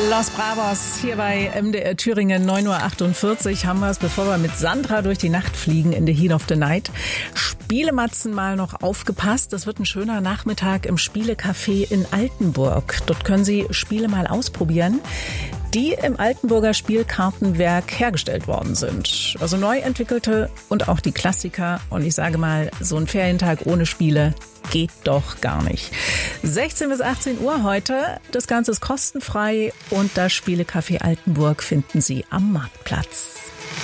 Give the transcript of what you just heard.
Los Bravos hier bei MDR Thüringen, 9.48 Uhr haben wir es, bevor wir mit Sandra durch die Nacht fliegen in the Heat of the Night. Spielematzen mal noch aufgepasst. Das wird ein schöner Nachmittag im Spielecafé in Altenburg. Dort können Sie Spiele mal ausprobieren, die im Altenburger Spielkartenwerk hergestellt worden sind. Also neu entwickelte und auch die Klassiker. Und ich sage mal, so ein Ferientag ohne Spiele geht doch gar nicht. 16 bis 18 Uhr heute. Das Ganze ist kostenfrei und das Spielecafé Altenburg finden Sie am Marktplatz.